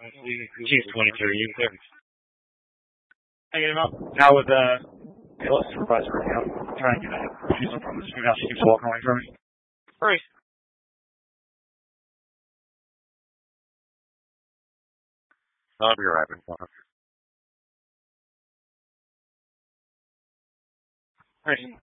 She's 22. You there? Hanging him up. Now with let's supervise her. Try and get a she's from this. Now she keeps walking away from me. Hurry. I'll be right back. Hurry.